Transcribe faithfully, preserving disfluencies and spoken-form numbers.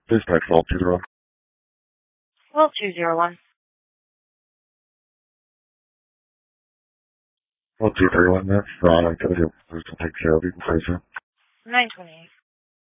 Please text all two zero. Well, two zero one. Well, two three one. That's Ron. I tell you, please don't take care of you. Please. Nine twenty eight.